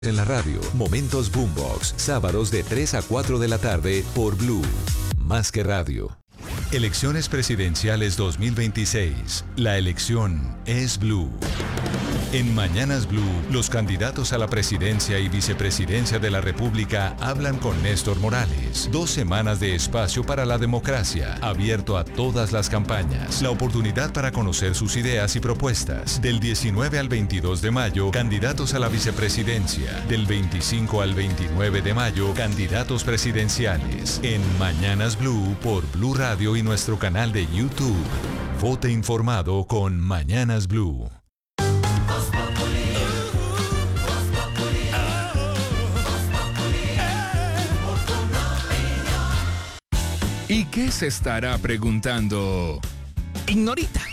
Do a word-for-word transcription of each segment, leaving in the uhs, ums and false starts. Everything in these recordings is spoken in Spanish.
En la radio, Momentos Boombox, sábados de tres a cuatro de la tarde por Blue. Más que radio. Elecciones presidenciales dos mil veintiséis. La elección es Blue. En Mañanas Blue, los candidatos a la presidencia y vicepresidencia de la República hablan con Néstor Morales. Dos semanas de espacio para la democracia, abierto a todas las campañas. La oportunidad para conocer sus ideas y propuestas. Del diecinueve al veintidós de mayo, candidatos a la vicepresidencia. Del veinticinco al veintinueve de mayo, candidatos presidenciales. En Mañanas Blue por Blue Radio y nuestro canal de YouTube. Vote informado con Mañanas Blue. ¿Y qué se estará preguntando Ignorita?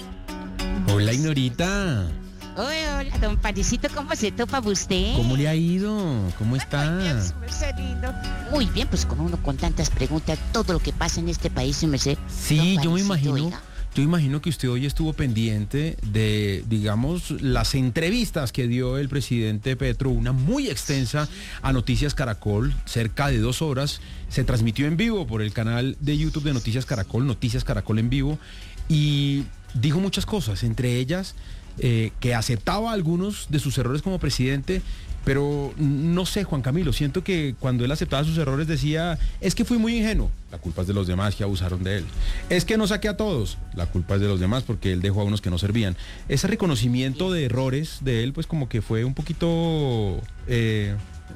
Hola, Ignorita. Hola, hola, don Parecito, ¿cómo se topa usted? ¿Cómo le ha ido? ¿Cómo está? Ay, Dios, merced lindo. Muy bien, pues con uno con tantas preguntas, todo lo que pasa en este país, merced. Sí, yo me imagino, oiga. yo imagino que usted hoy estuvo pendiente de, digamos, las entrevistas que dio el presidente Petro, una muy extensa a Noticias Caracol, cerca de dos horas, se transmitió en vivo por el canal de YouTube de Noticias Caracol, Noticias Caracol en vivo, y dijo muchas cosas, entre ellas eh, que aceptaba algunos de sus errores como presidente. Pero no sé, Juan Camilo, siento que cuando él aceptaba sus errores decía, es que fui muy ingenuo, la culpa es de los demás que abusaron de él. Es que no saqué a todos, la culpa es de los demás porque él dejó a unos que no servían. Ese reconocimiento de errores de él, pues como que fue un poquito, eh,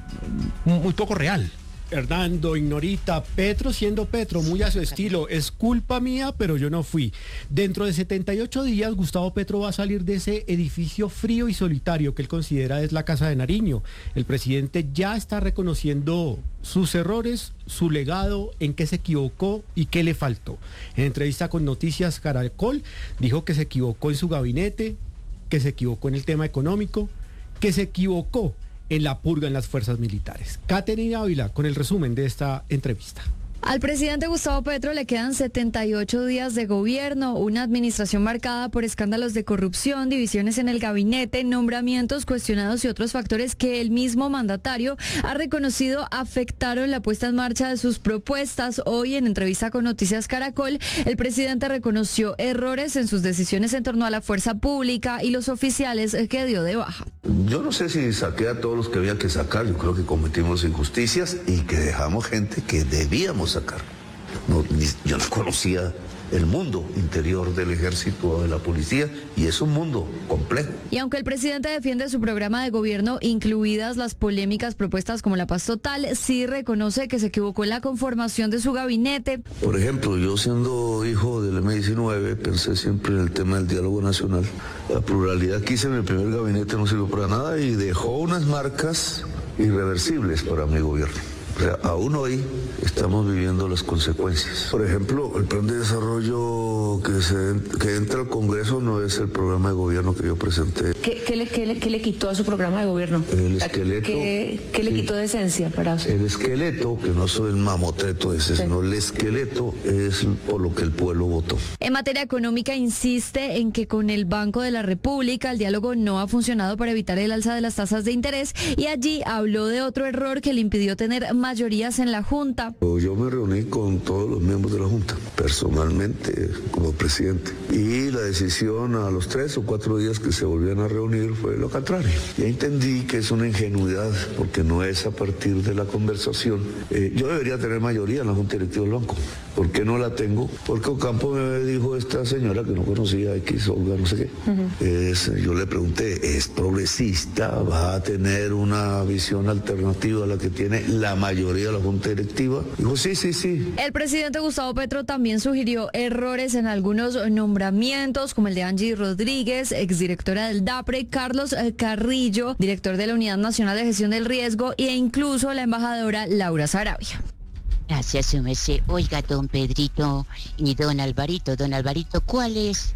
muy poco real. Hernando, Ignorita, Petro siendo Petro, muy a su estilo, es culpa mía, pero yo no fui. Dentro de setenta y ocho días, Gustavo Petro va a salir de ese edificio frío y solitario que él considera es la Casa de Nariño. El presidente ya está reconociendo sus errores, su legado, en qué se equivocó y qué le faltó. En entrevista con Noticias Caracol, dijo que se equivocó en su gabinete, que se equivocó en el tema económico, que se equivocó en la purga en las fuerzas militares. Caterina Ávila con el resumen de esta entrevista. Al presidente Gustavo Petro le quedan setenta y ocho días de gobierno, una administración marcada por escándalos de corrupción, divisiones en el gabinete, nombramientos cuestionados y otros factores que el mismo mandatario ha reconocido afectaron la puesta en marcha de sus propuestas. Hoy, en entrevista con Noticias Caracol, el presidente reconoció errores en sus decisiones en torno a la fuerza pública y los oficiales que dio de baja. Yo no sé si saqué a todos los que había que sacar, yo creo que cometimos injusticias y que dejamos gente que debíamos sacar. No, ni, yo no conocía el mundo interior del ejército o de la policía y es un mundo complejo. Y aunque el presidente defiende su programa de gobierno, incluidas las polémicas propuestas como la paz total, sí reconoce que se equivocó en la conformación de su gabinete. Por ejemplo, yo siendo hijo del eme diecinueve pensé siempre en el tema del diálogo nacional. La pluralidad que hice en el primer gabinete no sirvió para nada y dejó unas marcas irreversibles para mi gobierno. O sea, aún hoy estamos viviendo las consecuencias. Por ejemplo, el plan de desarrollo que, se, que entra al Congreso no es el programa de gobierno que yo presenté. ¿Qué, qué, le, qué, le, ¿Qué le quitó a su programa de gobierno? El esqueleto. ¿Qué, qué le sí, quitó de esencia para usted? El esqueleto, que no soy el mamotreto ese, sí, sino el esqueleto es por lo que el pueblo votó. En materia económica insiste en que con el Banco de la República el diálogo no ha funcionado para evitar el alza de las tasas de interés y allí habló de otro error que le impidió tener mayorías en la Junta. Yo me reuní con todos los miembros de la Junta, personalmente como presidente, y la decisión a los tres o cuatro días que se volvían a reunir fue lo contrario. Ya entendí que es una ingenuidad, porque no es a partir de la conversación. Eh, yo debería tener mayoría en la Junta Directiva del Banco. ¿Por qué no la tengo? Porque Ocampo me dijo esta señora que no conocía X, Olga, no sé qué. Uh-huh. es, yo le pregunté, ¿es progresista? ¿Va a tener una visión alternativa a la que tiene la mayoría de la Junta Directiva? Dijo, sí, sí, sí. El presidente Gustavo Petro también sugirió errores en algunos nombramientos, como el de Angie Rodríguez, exdirectora del DAPRE, Carlos Carrillo, director de la Unidad Nacional de Gestión del Riesgo, e incluso la embajadora Laura Sarabia. Gracias, su merced. Oiga, don Pedrito y don Alvarito, don Alvarito, ¿cuál es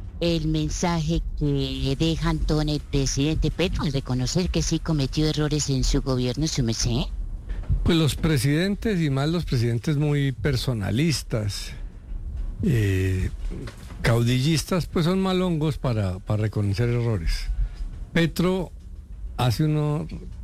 el mensaje que deja Antón el presidente Petro al reconocer que sí cometió errores en su gobierno, su merced? Pues los presidentes, y más los presidentes muy personalistas, eh, caudillistas, pues son malongos para, para reconocer errores. Petro hace unos